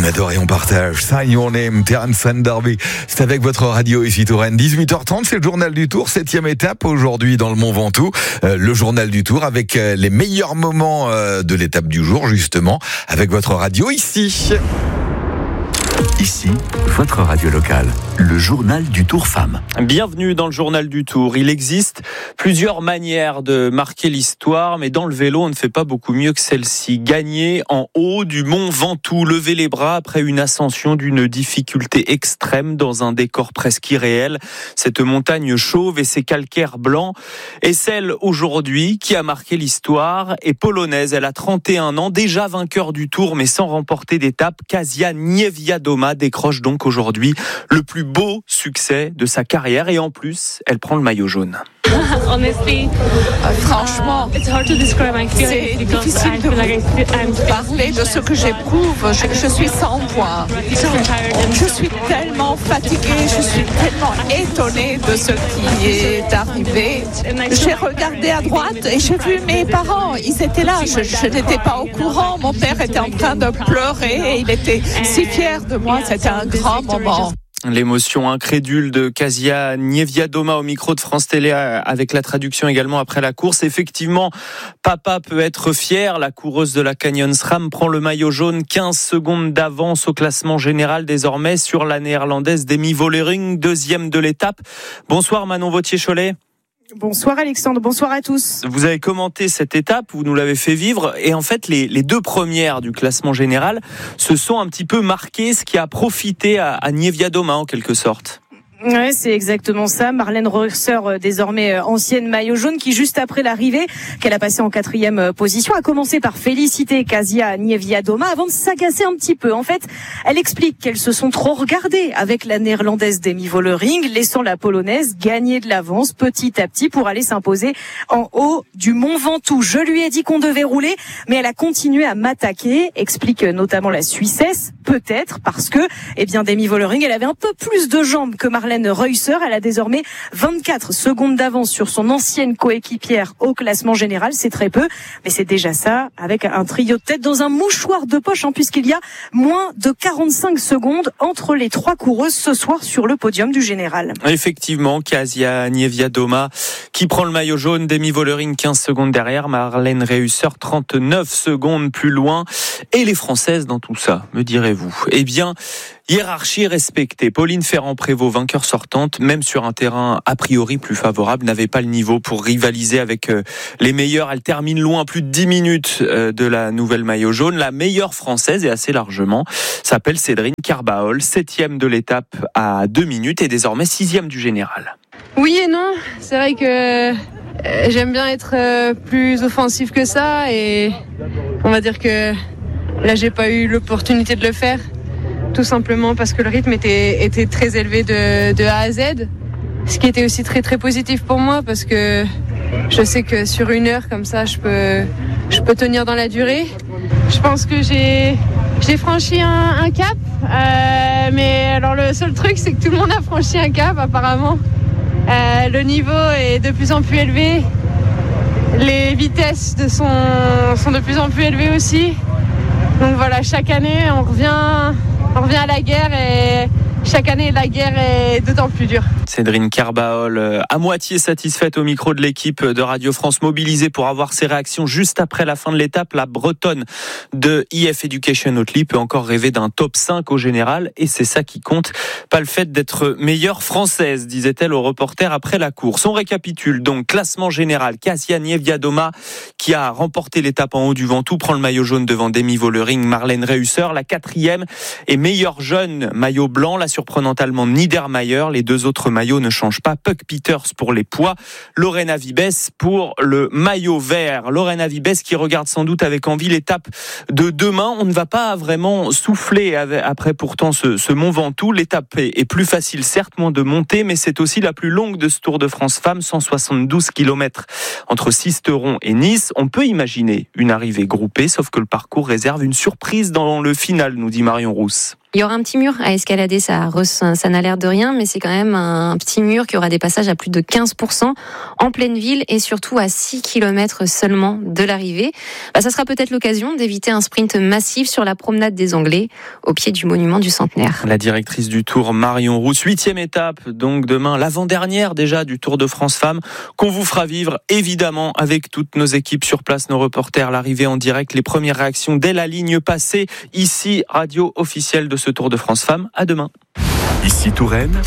adore et on partage. Sign Your Name, Terence Darby. C'est avec votre radio ici Touraine. 18h30, c'est le journal du Tour, 7e étape aujourd'hui dans le Mont Ventoux. Le journal du Tour avec les meilleurs moments de l'étape du jour, justement, avec votre radio ici. Ici, votre radio locale, le journal du Tour Femmes. Bienvenue dans le journal du Tour. Il existe plusieurs manières de marquer l'histoire, mais dans le vélo, on ne fait pas beaucoup mieux que celle-ci. Gagner en haut du Mont Ventoux, lever les bras après une ascension d'une difficulté extrême dans un décor presque irréel. Cette montagne chauve et ses calcaires blancs est celle aujourd'hui qui a marqué l'histoire et polonaise. Elle a 31 ans, déjà vainqueur du Tour, mais sans remporter d'étape. Kasia Niewiadoma décroche donc aujourd'hui le plus beau succès de sa carrière et en plus, elle prend le maillot jaune. Franchement, c'est difficile de parler de ce que j'éprouve. Je suis sans voix. Je suis tellement fatiguée, je suis tellement étonnée de ce qui est arrivé. J'ai regardé à droite et j'ai vu mes parents. Ils étaient là, je n'étais pas au courant. Mon père était en train de pleurer et il était si fier de moi. C'était un grand moment. L'émotion incrédule de Kasia Niewiadoma au micro de France Télé avec la traduction également après la course. Effectivement, papa peut être fier. La coureuse de la Canyon SRAM prend le maillot jaune, 15 secondes d'avance au classement général désormais sur la néerlandaise Demi Vollering, deuxième de l'étape. Bonsoir Manon Vauthier-Cholet. Bonsoir Alexandre, bonsoir à tous. Vous avez commenté cette étape, vous nous l'avez fait vivre et en fait les deux premières du classement général se sont un petit peu marquées, ce qui a profité à Niewiadoma en quelque sorte. Ouais, c'est exactement ça. Marlène Reusser, désormais ancienne maillot jaune, qui juste après l'arrivée, qu'elle a passé en 4e position, a commencé par féliciter Kasia Niewiadoma avant de s'agacer un petit peu. En fait, elle explique qu'elles se sont trop regardées avec la néerlandaise Demi Vollering, laissant la polonaise gagner de l'avance petit à petit pour aller s'imposer en haut du Mont Ventoux. Je lui ai dit qu'on devait rouler, mais elle a continué à m'attaquer, explique notamment la Suissesse, peut-être parce que, Demi Vollering, elle avait un peu plus de jambes que Marlène Reusser. Elle a désormais 24 secondes d'avance sur son ancienne coéquipière au classement général. C'est très peu, mais c'est déjà ça, avec un trio de tête dans un mouchoir de poche, puisqu'il y a moins de 45 secondes entre les trois coureuses ce soir sur le podium du général. Effectivement, Kasia Niewiadoma qui prend le maillot jaune, Demi Vollering 15 secondes derrière, Marlène Reusser 39 secondes plus loin. Et les Françaises dans tout ça, me direz-vous? Hiérarchie respectée. Pauline Ferrand-Prévot, vainqueur sortante, même sur un terrain a priori plus favorable, n'avait pas le niveau pour rivaliser avec les meilleurs. Elle termine loin, plus de 10 minutes de la nouvelle maillot jaune. La meilleure française, et assez largement, s'appelle Cédrine Carbaol, 7e de l'étape à 2 minutes et désormais 6e du général. Oui et non, c'est vrai que j'aime bien être plus offensif que ça et on va dire que là j'ai pas eu l'opportunité de le faire. Tout simplement parce que le rythme était très élevé de A à Z. Ce qui était aussi très très positif pour moi parce que je sais que sur une heure comme ça, je peux tenir dans la durée. Je pense que j'ai franchi un cap. Mais alors le seul truc, c'est que tout le monde a franchi un cap apparemment. Le niveau est de plus en plus élevé. Les vitesses sont de plus en plus élevées aussi. Donc voilà, chaque année, on revient à la guerre et chaque année, la guerre est d'autant plus dure. Cédrine Carbaol, à moitié satisfaite au micro de l'équipe de Radio France, mobilisée pour avoir ses réactions juste après la fin de l'étape. La Bretonne de IF Education Oatly peut encore rêver d'un top 5 au général et c'est ça qui compte. Pas le fait d'être meilleure française, disait-elle au reporter après la course. On récapitule donc classement général. Kasia Niewiadoma qui a remporté l'étape en haut du Ventoux prend le maillot jaune devant Demi Vollering, Marlène Reusser. La 4e est meilleure jeune maillot blanc, la surprenante allemande Niedermayer. Les deux autres maillots ne changent pas. Puck Peters pour les poids, Lorena Vibes pour le maillot vert. Lorena Vibes qui regarde sans doute avec envie l'étape de demain. On ne va pas vraiment souffler après pourtant ce Mont Ventoux. L'étape est plus facile, certes, moins de montée, mais c'est aussi la plus longue de ce Tour de France Femmes, 172 km entre Sisteron et Nice. On peut imaginer une arrivée groupée, sauf que le parcours réserve une surprise dans le final, nous dit Marion Rousse. Il y aura un petit mur à escalader, ça n'a l'air de rien, mais c'est quand même un petit mur qui aura des passages à plus de 15% en pleine ville et surtout à 6 km seulement de l'arrivée. Ça sera peut-être l'occasion d'éviter un sprint massif sur la promenade des Anglais, au pied du monument du Centenaire. La directrice du Tour, Marion Rousse, 8e étape, donc demain, l'avant-dernière déjà du Tour de France Femmes, qu'on vous fera vivre évidemment avec toutes nos équipes sur place, nos reporters, l'arrivée en direct, les premières réactions dès la ligne passée. Ici, radio officielle de ce Tour de France Femmes. À demain. Ici Touraine,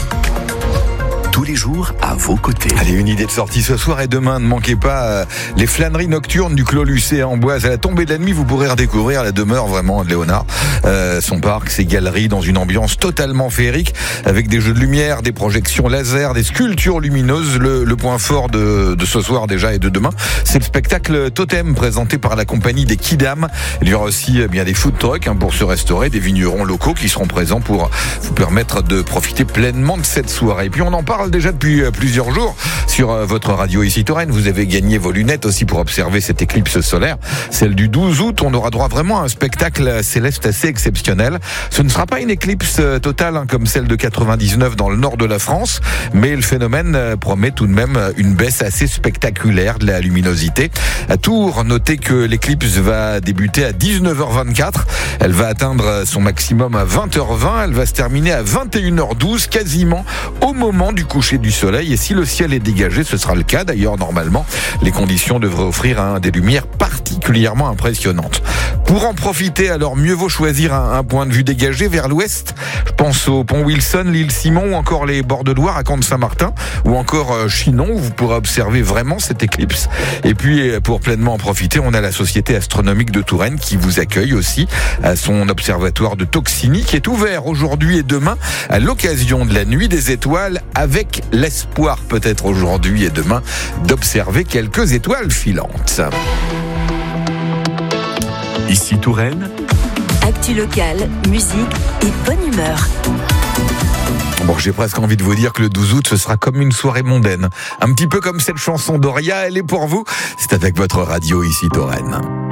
tous les jours à vos côtés. Allez, une idée de sortie ce soir et demain, ne manquez pas les flâneries nocturnes du Clos Lucé à Amboise. À la tombée de la nuit, vous pourrez redécouvrir la demeure vraiment de Léonard, son parc, ses galeries dans une ambiance totalement féerique avec des jeux de lumière, des projections laser, des sculptures lumineuses. Le point fort de ce soir déjà et de demain, c'est le spectacle Totem présenté par la compagnie des Kidam. Il y aura aussi bien des food trucks pour se restaurer, des vignerons locaux qui seront présents pour vous permettre de profiter pleinement de cette soirée. Et puis on en parle déjà depuis plusieurs jours sur votre radio ici Touraine. Vous avez gagné vos lunettes aussi pour observer cette éclipse solaire, celle du 12 août. On aura droit vraiment à un spectacle céleste assez exceptionnel. Ce ne sera pas une éclipse totale comme celle de 99 dans le nord de la France, mais le phénomène promet tout de même une baisse assez spectaculaire de la luminosité. À Tours, notez que l'éclipse va débuter à 19h24. Elle va atteindre son maximum à 20h20. Elle va se terminer à 21h12, quasiment au moment du coucher du soleil. Et si le ciel est dégagé, ce sera le cas. D'ailleurs, normalement, les conditions devraient offrir des lumières particulièrement impressionnantes. Pour en profiter, alors mieux vaut choisir un point de vue dégagé vers l'ouest. Je pense au pont Wilson, l'île Simon ou encore les bords de Loire à Camp-de-Saint-Martin ou encore Chinon où vous pourrez observer vraiment cette éclipse. Et puis, pour pleinement en profiter, on a la Société astronomique de Touraine qui vous accueille aussi à son observatoire de Toxigny qui est ouvert aujourd'hui et demain à l'occasion de la Nuit des Étoiles avec l'espoir peut-être aujourd'hui et demain d'observer quelques étoiles filantes. Ici Touraine, actu locale, musique et bonne humeur. Bon, j'ai presque envie de vous dire que le 12 août, ce sera comme une soirée mondaine. Un petit peu comme cette chanson d'Oria, elle est pour vous. C'est avec votre radio ici Touraine.